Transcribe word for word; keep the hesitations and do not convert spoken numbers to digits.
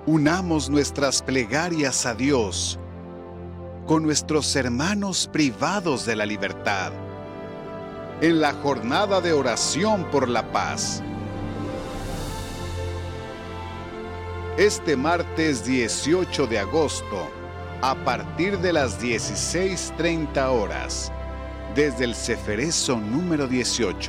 Unamos nuestras plegarias a Dios con nuestros hermanos privados de la libertad en la jornada de oración por la paz. Este martes dieciocho de agosto, a partir de las dieciséis treinta horas, desde el Ceferezo número dieciocho,